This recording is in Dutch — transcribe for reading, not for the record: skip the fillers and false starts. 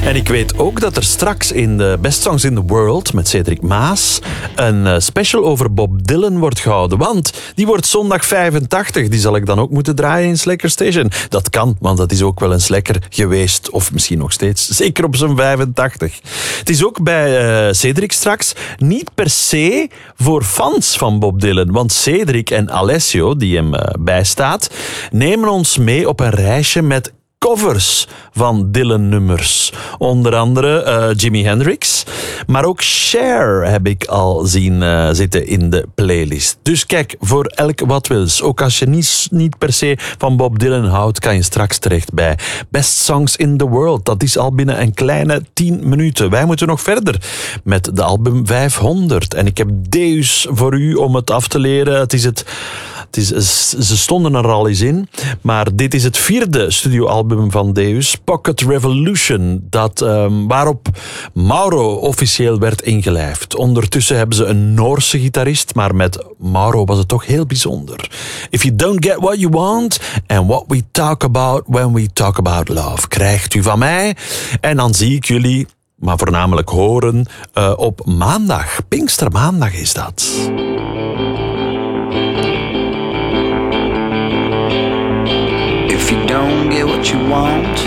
En ik weet ook dat er straks in de Best Songs in the World met Cedric Maas een special over Bob Dylan wordt gehouden. Want die wordt zondag 85. Die zal ik dan ook moeten draaien in Slacker Station. Dat kan, want dat is ook wel een slacker geweest. Of misschien nog steeds. Zeker op zijn 85. Het is ook bij Cedric straks niet per se voor fans van Bob Dylan. Want Cedric en Alessio, die hem bijstaat, nemen ons mee op een reisje met covers van Dylan-nummers. Onder andere Jimi Hendrix. Maar ook Cher heb ik al zien zitten in de playlist. Dus kijk, voor elk wat wils. Ook als je niet per se van Bob Dylan houdt, kan je straks terecht bij Best Songs in the World. Dat is al binnen een kleine 10 minuten. Wij moeten nog verder met de album 500. En ik heb Deus voor u om het af te leren. Ze stonden er al eens in, maar dit is het 4e studioalbum van Deus, Pocket Revolution, waarop Mauro officieel werd ingelijfd. Ondertussen hebben ze een Noorse gitarist, maar met Mauro was het toch heel bijzonder. If you don't get what you want, and what we talk about when we talk about love, krijgt u van mij. En dan zie ik jullie, maar voornamelijk horen, op maandag. Pinkstermaandag is dat. If you don't get what you want,